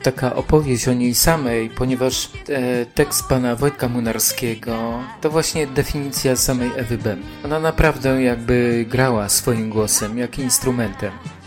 taka opowieść o niej samej, ponieważ tekst pana Wojtka Munarskiego to właśnie definicja samej Ewy B. Ona naprawdę jakby grała swoim głosem, jak instrumentem.